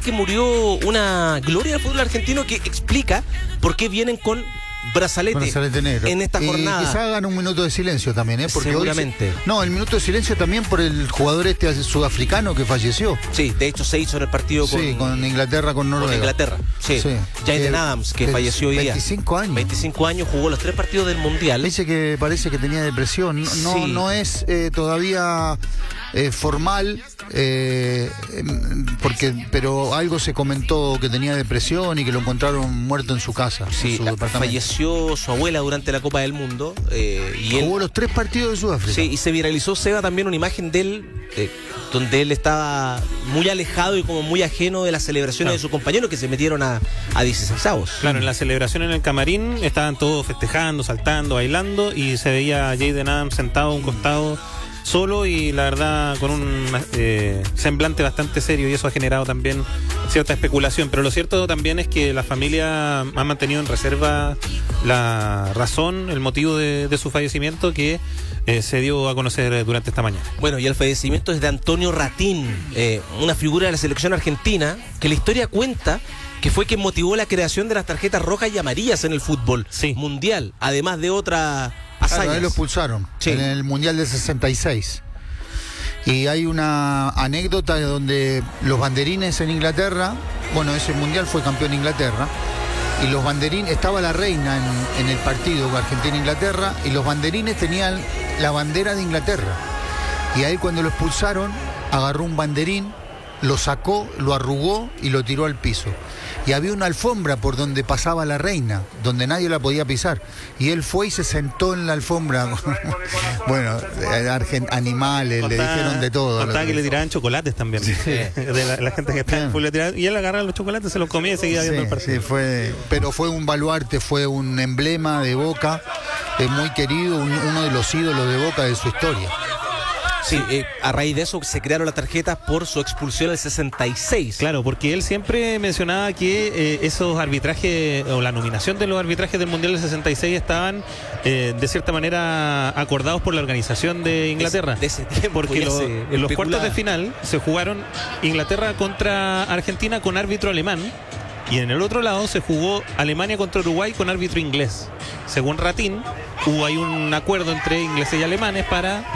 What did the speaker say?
que murió una gloria del fútbol argentino que explica por qué vienen con brazalete negro en esta jornada. Quizás hagan un minuto de silencio también, porque seguramente. El minuto de silencio también por el jugador sudafricano que falleció. Sí, de hecho se hizo en el partido con Inglaterra, con Noruega. Con Inglaterra, sí. Jaden Adams, que falleció hoy día. 25 años. 25 años, jugó los 3 partidos del Mundial. Dice que parece que tenía depresión. No es todavía formal, pero algo se comentó que tenía depresión y que lo encontraron muerto en su casa. Sí, falleció su abuela durante la Copa del Mundo. Y jugó los 3 partidos de Sudáfrica. Sí, y se viralizó, Seba, también una imagen de él, donde él estaba muy alejado y como muy ajeno de las celebraciones de sus compañeros que se metieron a 16avos. Claro, en la celebración en el camarín estaban todos festejando, saltando, bailando, y se veía a Jaden Adams sentado a un costado solo y la verdad con un semblante bastante serio, y eso ha generado también cierta especulación. Pero lo cierto también es que la familia ha mantenido en reserva la razón, el motivo de su fallecimiento, que se dio a conocer durante esta mañana. Bueno, y el fallecimiento es de Antonio Ratín, una figura de la selección argentina que la historia cuenta que fue quien motivó la creación de las tarjetas rojas y amarillas en el fútbol mundial, además de otras hazañas. Claro, ahí lo expulsaron en el Mundial del 66. Y hay una anécdota donde los banderines en Inglaterra, ese Mundial fue campeón Inglaterra, y los banderines, estaba la reina en el partido Argentina-Inglaterra, y los banderines tenían la bandera de Inglaterra. Y ahí cuando lo expulsaron, agarró un banderín, lo sacó, lo arrugó y lo tiró al piso. Y había una alfombra por donde pasaba la reina, donde nadie la podía pisar. Y él fue y se sentó en la alfombra. Animales, le dijeron de todo. Contaba que le tiraban chocolates también. Sí. De la gente que está en el fútbol, y él agarraba los chocolates, se los comía y seguía viendo el partido. Sí, pero fue un baluarte, fue un emblema de Boca, muy querido, uno de los ídolos de Boca de su historia. Sí, a raíz de eso se crearon las tarjetas por su expulsión en el 66. Claro, porque él siempre mencionaba que esos arbitrajes, o la nominación de los arbitrajes del Mundial del 66 estaban de cierta manera acordados por la organización de Inglaterra. De ese tiempo, porque en los cuartos de final se jugaron Inglaterra contra Argentina con árbitro alemán, y en el otro lado se jugó Alemania contra Uruguay con árbitro inglés. Según Ratín, hubo ahí un acuerdo entre ingleses y alemanes para